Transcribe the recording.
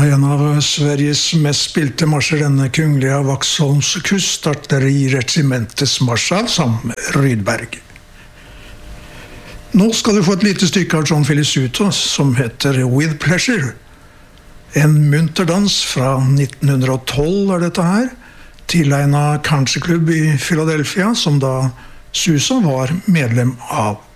En av Sveriges mest spilte marsjer, denne kungliga Vaxholms kustartilleriregimentets marsj sammen med Rydberg. Nå skal du få et lite stykke av John Felicito som heter With Pleasure. En munter dans fra 1912 dette her, tilegnet Country Club i Philadelphia, som da Sousa var medlem av.